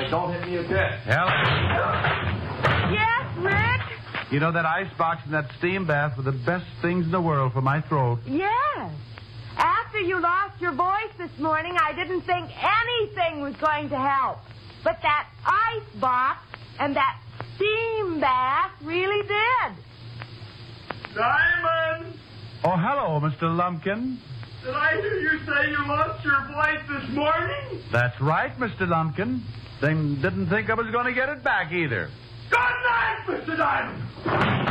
don't hit me a bit. Helen. Yes, Rick? You know, that ice box and that steam bath were the best things in the world for my throat. Yes. After you lost your voice this morning, I didn't think anything was going to help. But that ice box and that steam bath really did. Diamond! Oh, hello, Mr. Lumpkin. Did I hear you say you lost your voice this morning? That's right, Mr. Lumpkin. They didn't think I was going to get it back either. Good night, Mr. Diamond!